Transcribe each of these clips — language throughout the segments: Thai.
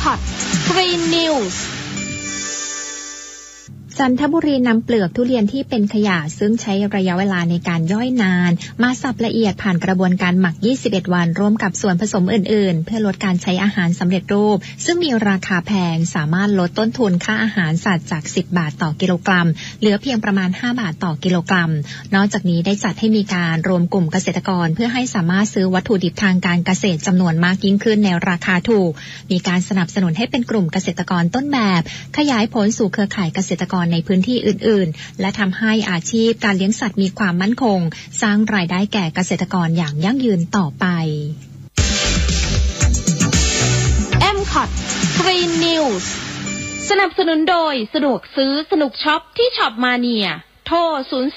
MCOT Green News จันทบุรีนำเปลือกทุเรียนที่เป็นขยะซึ่งใช้ระยะเวลาในการย่อยนานมาสับละเอียดผ่านกระบวนการหมัก21วันร่วมกับส่วนผสมอื่นๆเพื่อลดการใช้อาหารสำเร็จรูปซึ่งมีราคาแพงสามารถลดต้นทุนค่าอาหารสัตว์จาก10 บาทต่อกิโลกรัมเหลือเพียงประมาณ5 บาทต่อกิโลกรัมนอกจากนี้ได้จัดให้มีการรวมกลุ่มเกษตรกรเพื่อให้สามารถซื้อวัตถุดิบทางการเกษตรจำนวนมากยิ่งขึ้นในราคาถูกมีการสนับสนุนให้เป็นกลุ่มเกษตรกรต้นแบบขยายผลสู่เครือข่ายเกษตรกรในพื้นที่อื่นและทำให้อาชีพการเลี้ยงสัตว์มีความมั่นคงสร้างรายได้แก่เกษตรกรอย่างยั่งยืนต่อไป MCOT Green News สนับสนุนโดยสะดวกซื้อสนุกช็อปที่ช็อปมาเนียโทร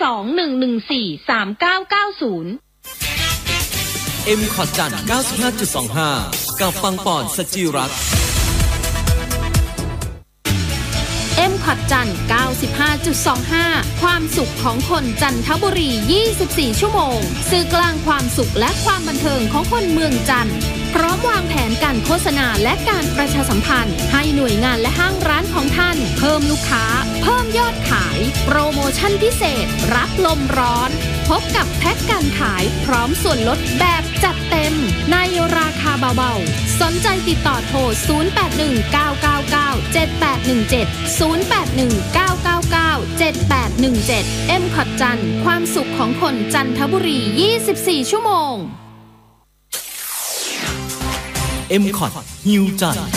02-114-3990 MCOT จันทร์ 95.25 กับปังปอนสจิรัตน์ MCOT จันทร์ 95.25 ความสุขของคนจันทบุรี 24 ชั่วโมงสื่อกลางความสุขและความบันเทิงของคนเมืองจันทร์พร้อมวางแผนการโฆษณาและการประชาสัมพันธ์ให้หน่วยงานและห้างร้านของท่านเพิ่มลูกค้าเพิ่มยอดขายโปรโมชั่นพิเศษรับลมร้อนพบกับแพ็คการขายพร้อมส่วนลดแบบจัดเต็มในราคาเบาๆสนใจติดต่อโทร 0819997817 0819997817 MCOT จันทร์ความสุขของคนจันทบุรี 24 ชั่วโมง MCOT ฮิวใจ